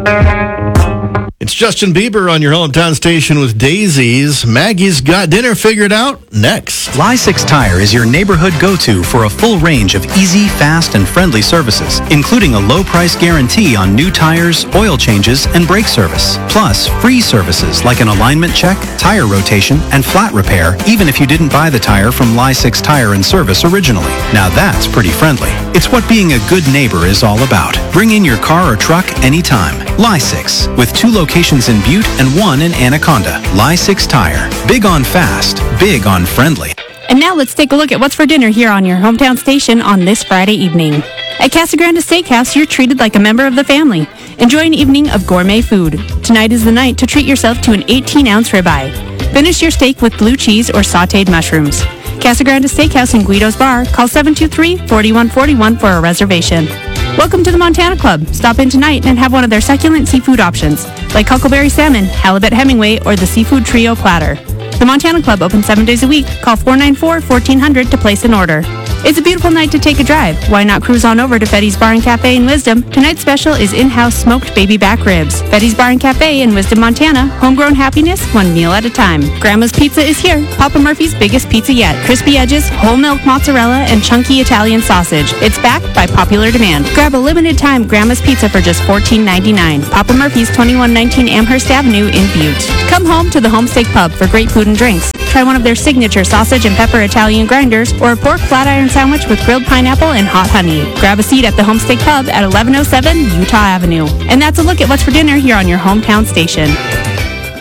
It's Justin Bieber on your hometown station with Daisies. Maggie's got dinner figured out next. Ly6 Tire is your neighborhood go-to for a full range of easy, fast, and friendly services, including a low price guarantee on new tires, oil changes, and brake service. Plus, free services like an alignment check, tire rotation, and flat repair, even if you didn't buy the tire from Ly6 Tire and Service originally. Now that's pretty friendly. It's what being a good neighbor is all about. Bring in your car or truck anytime. Ly6, with 2 locations in Butte and 1 in Anaconda. Ly6 Tire. Big on fast, big on friendly. And now let's take a look at what's for dinner here on your hometown station on this Friday evening. At Casa Grande Steakhouse, you're treated like a member of the family. Enjoy an evening of gourmet food. Tonight is the night to treat yourself to an 18-ounce ribeye. Finish your steak with blue cheese or sautéed mushrooms. Casa Grande Steakhouse in Guido's Bar. Call 723-4141 for a reservation. Welcome to the Montana Club. Stop in tonight and have one of their succulent seafood options, like huckleberry salmon, halibut Hemingway, or the seafood trio platter. The Montana Club opens 7 days a week. Call 494-1400 to place an order. It's a beautiful night to take a drive. Why not cruise on over to Betty's Bar and Cafe in Wisdom? Tonight's special is in-house smoked baby back ribs. Betty's Bar and Cafe in Wisdom, Montana. Homegrown happiness, one meal at a time. Grandma's Pizza is here. Papa Murphy's biggest pizza yet. Crispy edges, whole milk mozzarella, and chunky Italian sausage. It's backed by popular demand. Grab a limited time Grandma's Pizza for just $14.99. Papa Murphy's, 2119 Amherst Avenue in Butte. Come home to the Homesteak Pub for great food and drinks. Try one of their signature sausage and pepper Italian grinders or a pork flat iron sandwich with grilled pineapple and hot honey. Grab a seat at the Homesteak Pub at 1107 Utah Avenue. And that's a look at what's for dinner here on your hometown station.